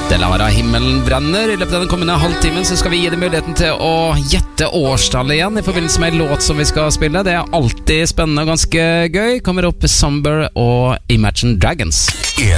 Lara himmelen brenner. I løpet av den kommende halvtimen så skal vi gi deg muligheten til å gjette årstallet igjen i forbindelse med en låt som vi skal spille. Det er alltid spennende og ganske gøy. Kommer opp Somber og Imagine Dragons.